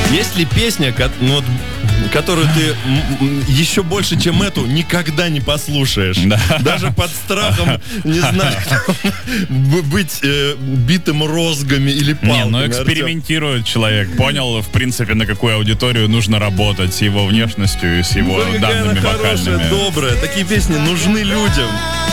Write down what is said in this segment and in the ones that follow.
Есть ли песня, которую ты еще больше, чем эту, никогда не послушаешь? Да. Даже под страхом, не знаю, быть битым розгами или палками. Не, ну экспериментирует человек. Понял, в принципе, на какую аудиторию нужно работать с его внешностью и с его данными вокальными. Хорошая, добрая. Такие песни нужны людям.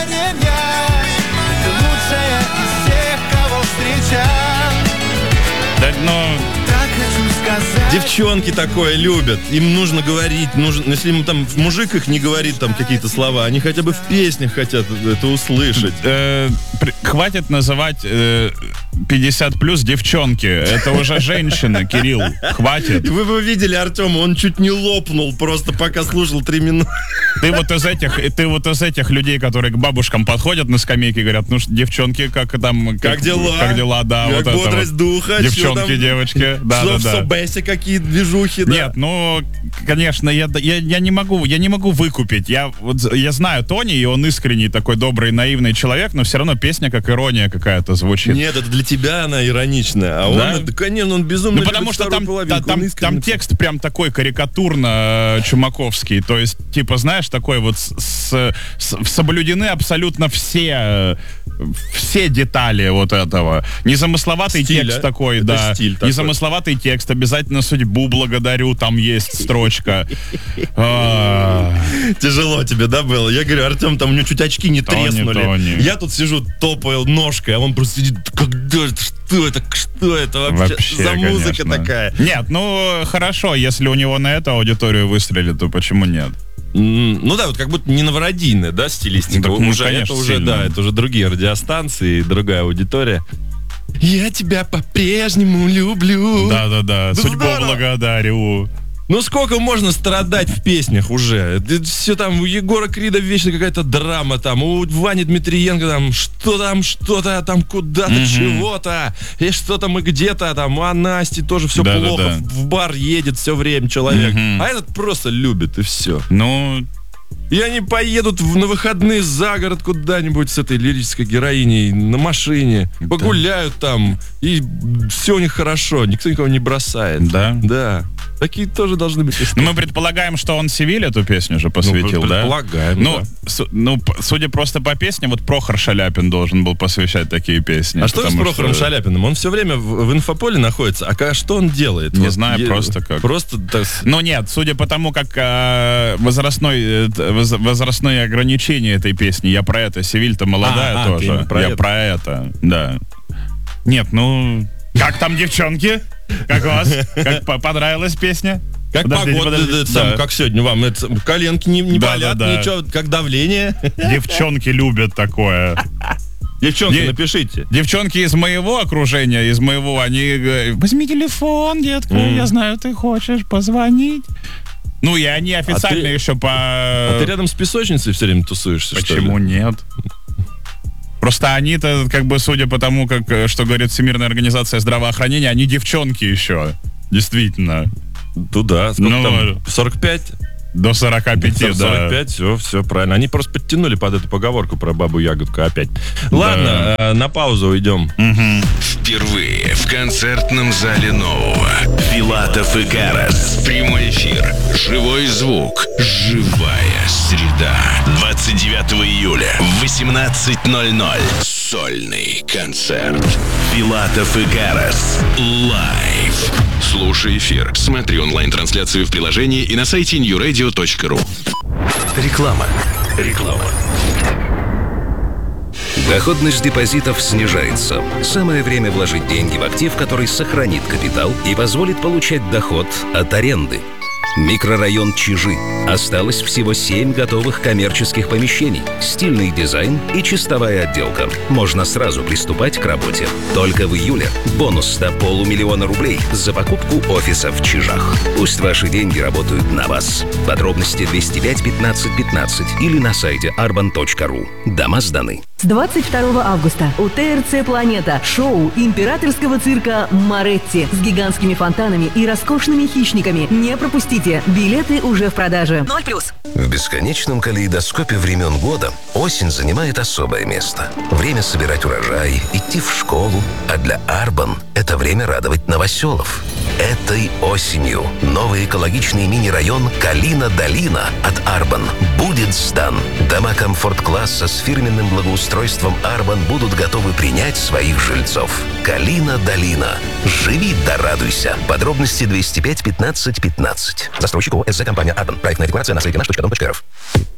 Да, ну... Девчонки такое любят. Им нужно говорить, если им там мужик их не говорит там какие-то слова, они хотя бы в песнях хотят это услышать. Хватит называть 50 плюс девчонки. Это уже женщины, Кирилл. Хватит. Вы бы видели Артема, он чуть не лопнул просто пока слушал 3 минуты. Ты вот из этих людей, которые к бабушкам подходят на скамейке и говорят, ну, девчонки, как там... Как дела? Как дела, да. Как вот бодрость это духа. Девчонки, там, девочки. Да. В Собесе какие движухи, да. Нет, ну, конечно, я не могу выкупить. Я знаю Тони, и он искренний такой добрый, наивный человек, но все равно песня как ирония какая-то звучит. Нет, это для тебя она ироничная, а да? он, конечно, он безумно любит потому что там искренне. текст прям такой карикатурно чумаковский, то есть, типа, знаешь, такой вот соблюдены абсолютно все детали вот этого. Незамысловатый стиль, текст такой, это да. стиль такой. Незамысловатый текст, обязательно судьбу благодарю, там есть строчка. Тяжело тебе, да, было? Я говорю, Артем, там у него чуть очки не треснули. Тони. Я тут сижу, топаю ножкой, а он просто сидит, когда это, что это вообще за музыка конечно. такая? Нет, ну, хорошо, если у него на эту аудиторию выстрелит, то почему нет? Ну да, вот как будто не новородийная, да, стилистика. Ну, уже, конечно, это уже, сильно. да, это уже другие радиостанции, другая аудитория. Я тебя по-прежнему люблю. Да, судьбу здорово. благодарю. Ну сколько можно страдать в песнях уже? Это все там, у Егора Крида вечно какая-то драма там, у Вани Дмитриенко там, что-то там, куда-то, чего-то, и что-то мы где-то там, а Насте тоже все плохо, в бар едет все время человек, а этот просто любит, и все. Ну... И они поедут на выходные за город куда-нибудь с этой лирической героиней на машине, погуляют там, и все у них хорошо, никто никого не бросает. Да? Да. Такие тоже должны быть истории. Но мы предполагаем, что он Севиль эту песню же посвятил, да? Предполагаем, да. Судя просто по песне, вот Прохор Шаляпин должен был посвящать такие песни. А что с Прохором Шаляпиным? Он все время в инфополе находится, а что он делает? Не знаю, просто как. Просто... Ну нет, судя по тому, как возрастное ограничение этой песни, я про это, Севиль-то молодая тоже. Я про это, да. Нет, ну... Как там, девчонки? Как у вас? Как понравилась песня? Как погода, как сегодня вам? Это, коленки не болят, ничего, как давление? Девчонки любят такое. Девчонки, напишите. Девчонки из моего окружения, они говорят, возьми телефон, детка, я знаю, ты хочешь позвонить. Ну, и они официально еще по... А ты рядом с песочницей все время тусуешься, что ли? Почему нет? Просто они-то, как бы, судя по тому, что говорит Всемирная организация здравоохранения, они девчонки еще. Действительно. Туда. Сколько там? 45? До 45, да. 45, все правильно. Они просто подтянули под эту поговорку про бабу Ягодку опять. Ладно, на паузу уйдем. Впервые в концертном зале Нового. Филатов и Карас. Прямой эфир. Живой звук. Живая среда. 29 июля в 18:00. Сольный концерт. Филатов и Карас. Лайв. Слушай эфир. Смотри онлайн-трансляцию в приложении и на сайте newradio.ru. Реклама. Доходность депозитов снижается. Самое время вложить деньги в актив, который сохранит капитал и позволит получать доход от аренды. Микрорайон Чижи. Осталось всего 7 готовых коммерческих помещений, стильный дизайн и чистовая отделка. Можно сразу приступать к работе. Только в июле бонус до 500 000 рублей за покупку офиса в Чижах. Пусть ваши деньги работают на вас. Подробности 205 15 15 или на сайте arban.ru. Дома сданы. С 22 августа у ТРЦ «Планета» шоу императорского цирка «Моретти» с гигантскими фонтанами и роскошными хищниками. Не пропустите, билеты уже в продаже. 0+. В бесконечном калейдоскопе времен года осень занимает особое место. Время собирать урожай, идти в школу, а для Арбан это время радовать новоселов. Этой осенью новый экологичный мини-район Калина-Долина от Арбан будет сдан. Дома комфорт-класса с фирменным благоустройством Арбан будут готовы принять своих жильцов. Калина-Долина. Живи да радуйся. Подробности 205 15 15. Застройщик ОСЗ компания Арбан. Проектная декларация на сайте наш.дом.рф.